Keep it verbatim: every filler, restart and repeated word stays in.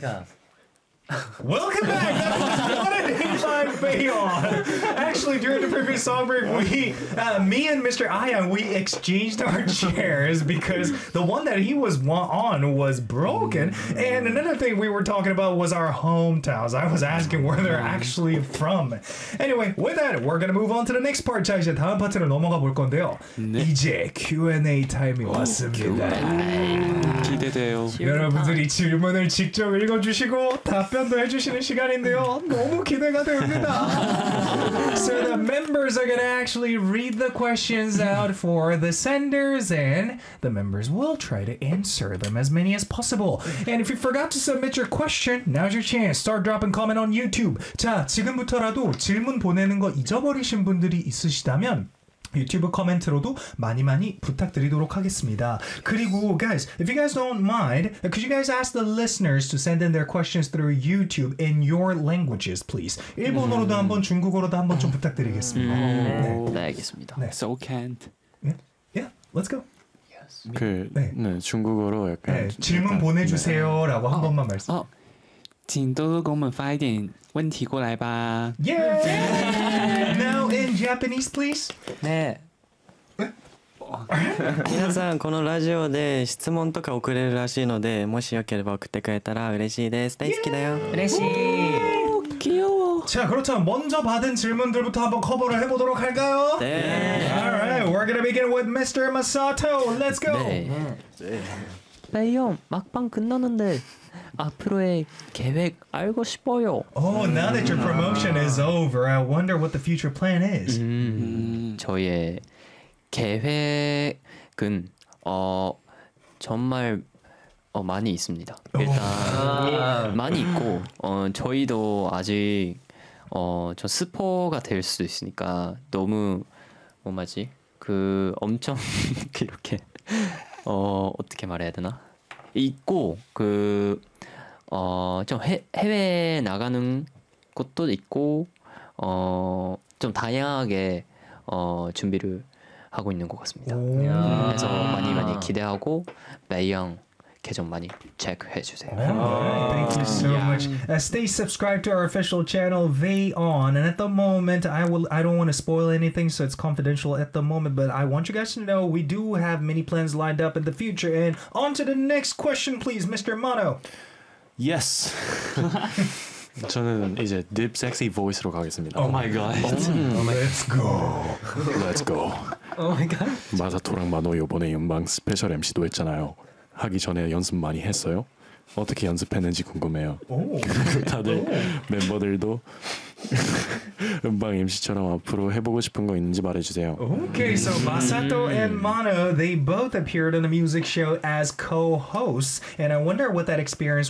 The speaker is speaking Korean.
그러니까. Welcome back. That was what an A-line Bayon. Actually, during the previous song break, we, uh, me and Mister Ayan, we exchanged our chairs because the one that he was on was broken. And another thing we were talking about was our hometowns. I was asking where they're actually from. Anyway, with that, we're gonna move on to the next part. 자, 이제 다음 파트로 넘어가 볼 건데요. 네. 이제 Q and A 타임이 왔습니다. 기대돼요. 여러분들이 질문을 직접 읽어주시고 답변도 해주시는 시간인데요. 너무 기대가 됩니다. So the members are going to actually read the questions out for the senders and the members will try to answer them as many as possible. And if you forgot to submit your question, now's your chance. Start dropping comment on YouTube. 자, 지금부터라도 질문 보내는 거 잊어버리신 분들이 있으시다면 유튜브 코멘트로도 많이 많이 부탁드리도록 하겠습니다. 그리고 guys, if you guys don't mind, could you guys ask the listeners to send in their questions through YouTube in your languages, please? 일본어로도 음. 한번, 중국어로도 한번 좀 부탁드리겠습니다. 음. 네. 네, 알겠습니다. 네. So can't. Yeah, yeah, let's go. Yes. 그 네. 네, 중국어로 약간 네, 질문 보내주세요라고 한 번만 말씀. 哦，请多多给我们发一点问题过来吧。 Yeah. Now in Japanese, please. ね皆さんこのラジオで質問とか送れるらしいのでもしよければ送ってくれたら嬉しいです大好きだよ嬉しい. 귀여워. 자, 그렇다면 먼저 받은 질문들부터 한번 커버를 해보도록 할까요? 네. Alright, we're gonna begin with Mister Masato. Let's go. 네. 레이형 막방 끝나는데 앞으로의 계획 알고 싶어요. Oh, now that your promotion is over, I wonder what the future plan is. 음, 저희의 계획은 어 정말 어 많이 있습니다. 일단 아. 많이 있고 어 저희도 아직 어 저 스포가 될 수도 있으니까 너무 뭐 맞지? 그 엄청 이렇게 어 어떻게 말해야 되나? 있고 그 어 좀 해외 나가는 것도 있고 어 좀 다양하게 어 준비를 하고 있는 것 같습니다. 그래서 많이 많이 기대하고 매형 계정 많이 체크해 주세요. Alright, thank you so much. Uh, stay subscribed to our official channel, Vayon. And at the moment, I will. I don't want to spoil anything, so it's confidential at the moment. But I want you guys to know we do have many plans lined up in the future. And on to the next question, please, Mister Mono. Yes. 저는 이제 deep sexy voice로 가겠습니다. Oh my god. Let's go. Let's go. Oh my god. 마사토랑 마노 이번에 연방 스페셜 엠시도 했잖아요. 하기 전에 연습 많이 했어요? 어떻게 연습했는지 궁금해요. 다들 멤버들도 음방 엠시처럼 앞으로 해보고 싶은 거 있는지 말해주세요. Okay, so Masato and Mono, they both appeared on the music show as co-hosts, and I wonder what that experience